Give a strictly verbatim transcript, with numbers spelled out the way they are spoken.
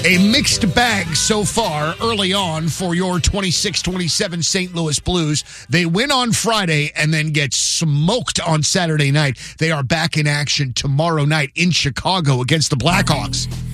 A mixed bag so far early on for your twenty-six twenty-seven Saint Louis Blues. They win on Friday and then get smoked on Saturday night. They are back in action tomorrow night in Chicago against the Blackhawks.